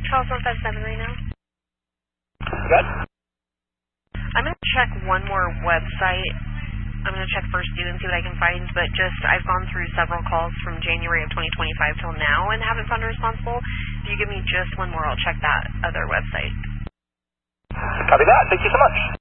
Charles 157 right now. Good. I'm going to check one more website. I'm going to check First Due and see what I can find, but just I've gone through several calls from January of 2025 till now and haven't found a responsible. If you give me just one more, I'll check that other website. Copy that. Thank you so much.